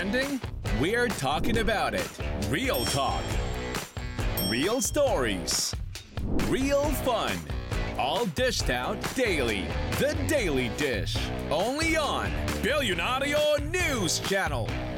trending? We're talking about it. Real talk. Real stories. Real fun. All dished out daily. The Daily Dish. Only on Billionaire News Channel.